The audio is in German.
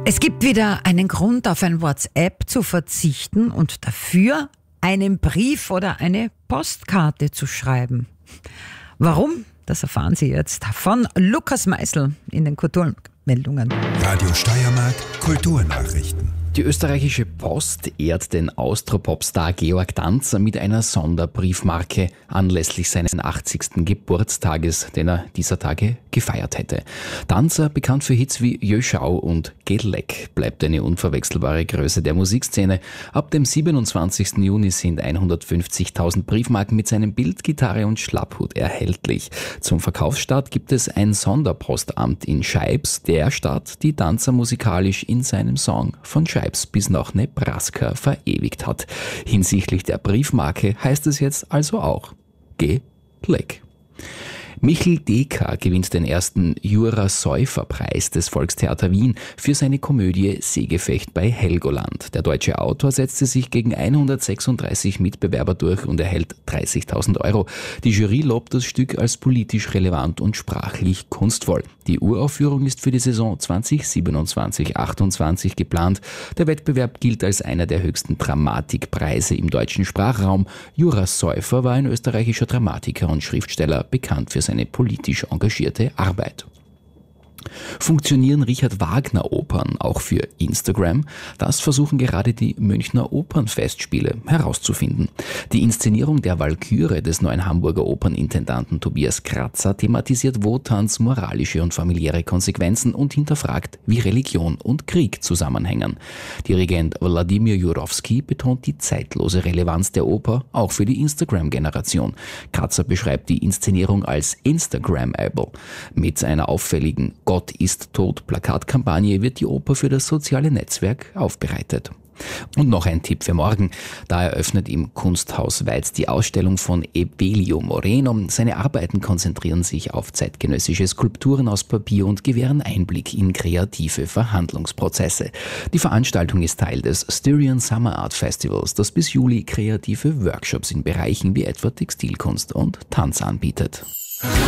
Es gibt wieder einen Grund, auf ein WhatsApp zu verzichten und dafür einen Brief oder eine Postkarte zu schreiben. Warum? Das erfahren Sie jetzt von Lukas Meißel in den Kulturmeldungen. Radio Steiermark Kulturnachrichten. Die österreichische Post ehrt den Austropop-Star Georg Danzer mit einer Sonderbriefmarke anlässlich seines 80. Geburtstages, den er dieser Tage gefeiert hätte. Danzer, bekannt für Hits wie Jöschau und Geht leck, bleibt eine unverwechselbare Größe der Musikszene. Ab dem 27. Juni sind 150.000 Briefmarken mit seinem Bild, Gitarre und Schlapphut erhältlich. Zum Verkaufsstart gibt es ein Sonderpostamt in Scheibs, der Stadt, die Danzer musikalisch in seinem Song von Scheibs bis nach Nebraska verewigt hat. Hinsichtlich der Briefmarke heißt es jetzt also auch: Geh leck. Michel Decker gewinnt den ersten Jura-Säufer-Preis des Volkstheater Wien für seine Komödie Seegefecht bei Helgoland. Der deutsche Autor setzte sich gegen 136 Mitbewerber durch und erhält 30.000 Euro. Die Jury lobt das Stück als politisch relevant und sprachlich kunstvoll. Die Uraufführung ist für die Saison 2027/28 geplant. Der Wettbewerb gilt als einer der höchsten Dramatikpreise im deutschen Sprachraum. Jura-Säufer war ein österreichischer Dramatiker und Schriftsteller, bekannt für seine politisch engagierte Arbeit. Funktionieren Richard Wagner Opern auch für Instagram? Das versuchen gerade die Münchner Opernfestspiele herauszufinden. Die Inszenierung der Walküre des neuen Hamburger Opernintendanten Tobias Kratzer thematisiert Wotans moralische und familiäre Konsequenzen und hinterfragt, wie Religion und Krieg zusammenhängen. Dirigent Wladimir Jurowski betont die zeitlose Relevanz der Oper auch für die Instagram-Generation. Kratzer beschreibt die Inszenierung als Instagram-able. Mit einer auffälligen Gott ist tot Plakatkampagne wird die Oper für das soziale Netzwerk aufbereitet. Und noch ein Tipp für morgen. Da eröffnet im Kunsthaus Weiz die Ausstellung von Evelio Moreno. Seine Arbeiten konzentrieren sich auf zeitgenössische Skulpturen aus Papier und gewähren Einblick in kreative Verhandlungsprozesse. Die Veranstaltung ist Teil des Styrian Summer Art Festivals, das bis Juli kreative Workshops in Bereichen wie etwa Textilkunst und Tanz anbietet.